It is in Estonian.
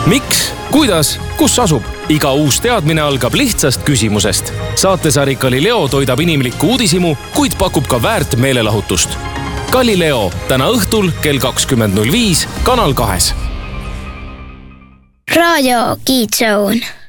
Miks, kuidas, kus asub? Iga uus teadmine algab lihtsast küsimusest. Saatesari Galileo toidab inimlikku uudishimu, kuid pakub ka väärt meelelahutust. Galileo täna õhtul kell 20.05 Kanal 2. Radio Kids Zone.